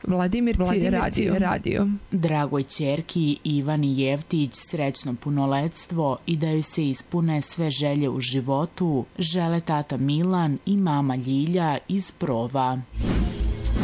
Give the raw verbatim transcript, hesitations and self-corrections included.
Vladimirci, Vladimirci radio. radio. Dragoj ćerki Ivani Jevtić srećno punoletstvo i da joj se ispune sve želje u životu žele tata Milan i mama Ljilja iz Prova.